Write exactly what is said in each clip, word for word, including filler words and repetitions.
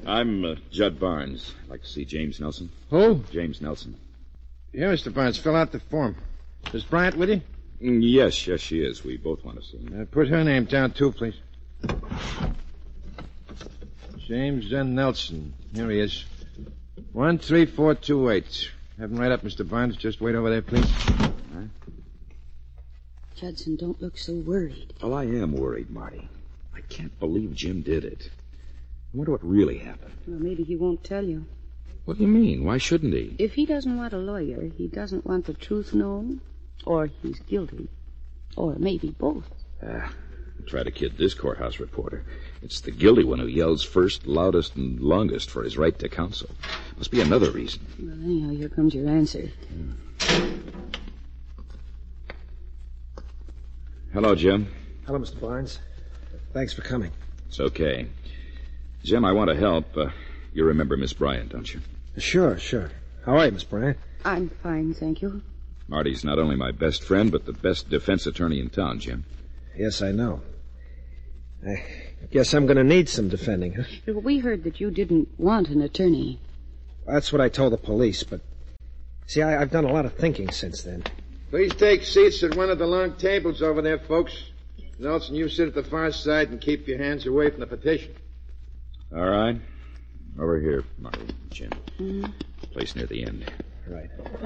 I'm uh, Judd Barnes. I'd like to see James Nelson. Who? James Nelson. Yeah, Mister Barnes, fill out the form. Is Bryant with you? Mm, yes, yes, she is. We both want to see him. Uh, put her name down, too, please. James N. Nelson. Here he is. One three four two eight. Have him right up, Mister Barnes. Just wait over there, please. Right. Judson, don't look so worried. Well, I am worried, Marty. I can't believe Jim did it. I wonder what really happened. Well, maybe he won't tell you. What do you mean? Why shouldn't he? If he doesn't want a lawyer, he doesn't want the truth known, or he's guilty. Or maybe both. Ah, try to kid this courthouse reporter. It's the guilty one who yells first, loudest, and longest for his right to counsel. Must be another reason. Well, anyhow, here comes your answer. Hmm. Hello, Jim. Hello, Mister Barnes. Thanks for coming. It's okay. Jim, I want to help. Uh, you remember Miss Bryant, don't you? Sure, sure. How are you, Miss Bryant? I'm fine, thank you. Marty's not only my best friend, but the best defense attorney in town, Jim. Yes, I know. I guess I'm going to need some defending, huh? We heard that you didn't want an attorney. That's what I told the police, but... See, I, I've done a lot of thinking since then. Please take seats at one of the long tables over there, folks. Nelson, you sit at the far side and keep your hands away from the petition. All right. Over here, Marty, Jim. Mm-hmm. Place near the end. Right.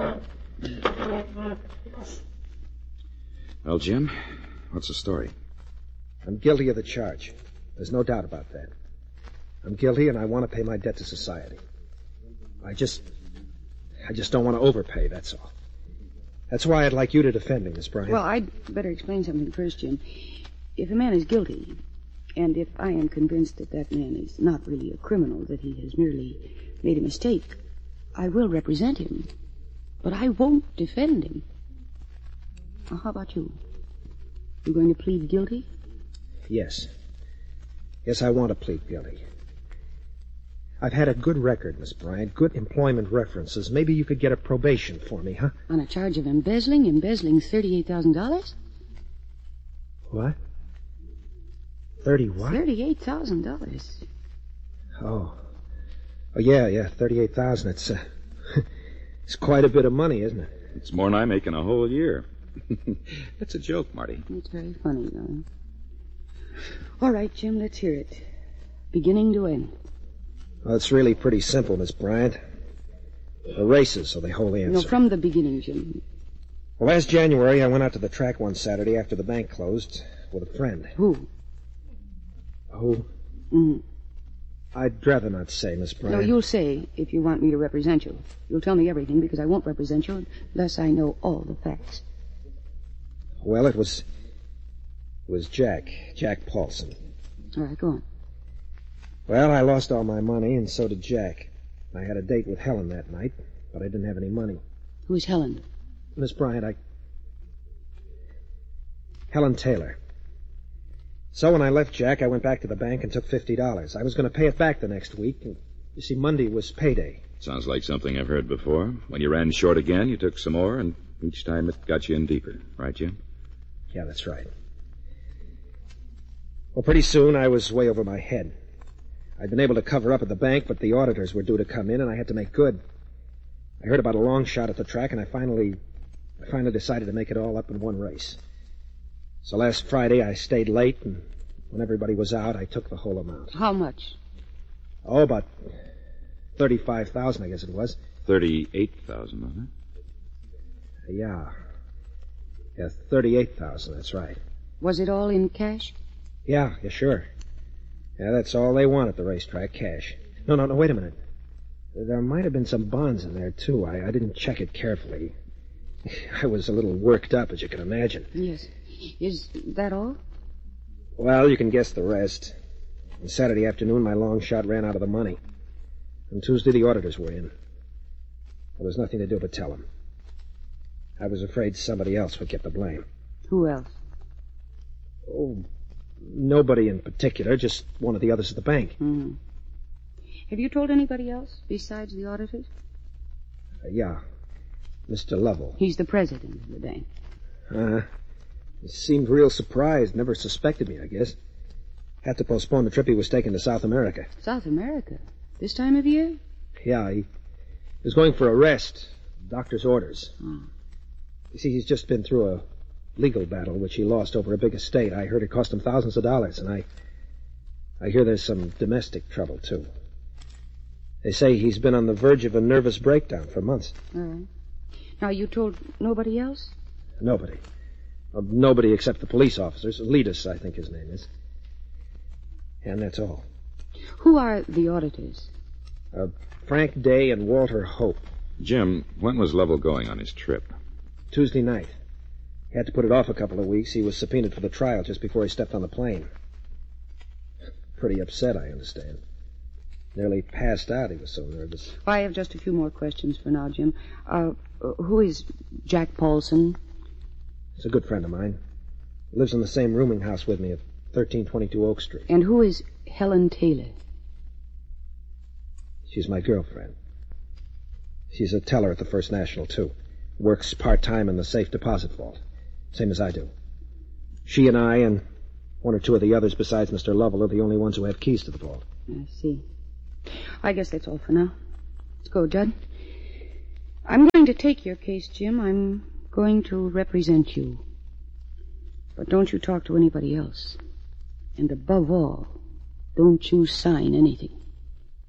Well, Jim, what's the story? I'm guilty of the charge. There's no doubt about that. I'm guilty, and I want to pay my debt to society. I just... I just don't want to overpay, that's all. That's why I'd like you to defend me, Miss Bryant. Well, I'd better explain something first, Jim. If a man is guilty, and if I am convinced that that man is not really a criminal, that he has merely made a mistake, I will represent him. But I won't defend him. Now, how about you? You going to plead guilty? Yes. Yes, I want to plead guilty. I've had a good record, Miss Bryant, good employment references. Maybe you could get a probation for me, huh? On a charge of embezzling? Embezzling thirty-eight thousand dollars? What? Thirty what? thirty-eight thousand dollars. Oh. Oh, yeah, yeah, thirty-eight thousand dollars. It's, uh, it's quite a bit of money, isn't it? It's more than I make in a whole year. That's a joke, Marty. It's very funny, though. All right, Jim, let's hear it. Beginning to end. Well, it's really pretty simple, Miss Bryant. The races are the whole answer. No, from the beginning, Jim. Well, last January, I went out to the track one Saturday after the bank closed with a friend. Who? Who? Mm-hmm. I'd rather not say, Miss Bryant. No, you'll say if you want me to represent you. You'll tell me everything because I won't represent you unless I know all the facts. Well, it was... It was Jack. Jack Paulson. All right, go on. Well, I lost all my money, and so did Jack. I had a date with Helen that night, but I didn't have any money. Who's Helen? Miss Bryant, I... Helen Taylor. So when I left Jack, I went back to the bank and took fifty dollars. I was going to pay it back the next week, and you see, Monday was payday. Sounds like something I've heard before. When you ran short again, you took some more, and each time it got you in deeper. Right, Jim? Yeah, that's right. Well, pretty soon I was way over my head. I'd been able to cover up at the bank, but the auditors were due to come in, and I had to make good. I heard about a long shot at the track, and I finally... I finally decided to make it all up in one race. So last Friday, I stayed late, and when everybody was out, I took the whole amount. How much? Oh, about thirty-five thousand, I guess it was. Thirty-eight thousand, wasn't it? Yeah. Yeah, thirty-eight thousand, that's right. Was it all in cash? Yeah, yeah, sure. Yeah, that's all they want at the racetrack, cash. No, no, no, wait a minute. There might have been some bonds in there, too. I, I didn't check it carefully. I was a little worked up, as you can imagine. Yes. Is that all? Well, you can guess the rest. On Saturday afternoon, my long shot ran out of the money. On Tuesday, the auditors were in. There was nothing to do but tell them. I was afraid somebody else would get the blame. Who else? Oh, nobody in particular, just one of the others at the bank. Mm. Have you told anybody else besides the auditors? Uh, yeah. Mister Lovell. He's the president of the bank. Uh, he seemed real surprised, never suspected me, I guess. Had to postpone the trip he was taking to South America. South America? This time of year? Yeah, he was going for a rest. Doctor's orders. Oh. You see, he's just been through a legal battle which he lost over a big estate. I heard it cost him thousands of dollars, and I... I hear there's some domestic trouble, too. They say he's been on the verge of a nervous breakdown for months. All right. Now, you told nobody else? Nobody. Well, nobody except the police officers. Letus, I think his name is. And that's all. Who are the auditors? Uh, Frank Day and Walter Hope. Jim, when was Lovell going on his trip? Tuesday night. He had to put it off a couple of weeks. He was subpoenaed for the trial just before he stepped on the plane. Pretty upset, I understand. Nearly passed out. He was so nervous. I have just a few more questions for now, Jim. Uh, who is Jack Paulson? He's a good friend of mine. He lives in the same rooming house with me at thirteen twenty-two Oak Street. And who is Helen Taylor? She's my girlfriend. She's a teller at the First National, too. Works part-time in the safe deposit vault. Same as I do. She and I and one or two of the others besides Mister Lovell are the only ones who have keys to the vault. I see. I guess that's all for now. Let's go, Judd. I'm going to take your case, Jim. I'm going to represent you. But don't you talk to anybody else. And above all, don't you sign anything.